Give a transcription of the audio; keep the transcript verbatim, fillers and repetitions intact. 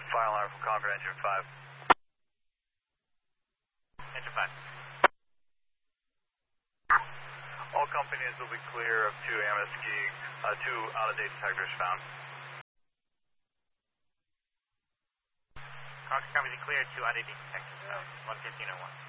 Fire alarm from Concord Engine five. Engine five. All companies will be clear of two A M S key, uh, two out-of-date detectors found. Concord company clear, two out of eight detectors found. one fifteen oh one.